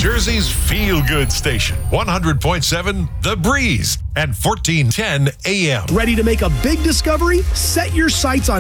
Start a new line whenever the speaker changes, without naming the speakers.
Jersey's feel-good station, 100.7 The Breeze and 1410 AM.
Ready to make a big discovery? Set your sights on